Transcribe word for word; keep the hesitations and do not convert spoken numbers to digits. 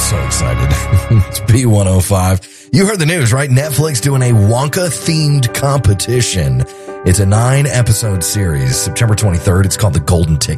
so excited. It's B one oh five. You heard the news, right? Netflix doing a Wonka-themed competition. It's a nine-episode series. September twenty-third. It's called The Golden Ticket.